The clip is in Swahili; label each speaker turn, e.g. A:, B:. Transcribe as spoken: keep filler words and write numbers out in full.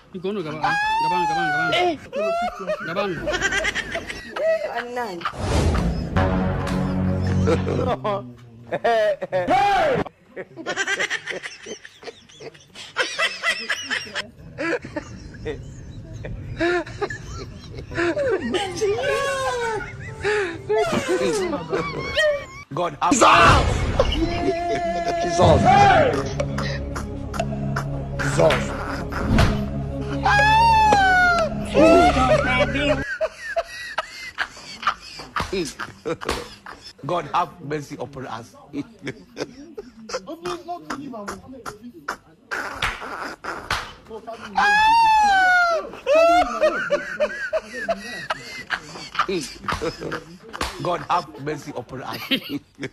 A: Ikaw no, gabang, gabang, gabang, gabang.
B: Eh!
A: Gabang.
B: Anan.
C: God have
D: Jesus. Jesus.
C: God have mercy upon us. God have mercy upon us.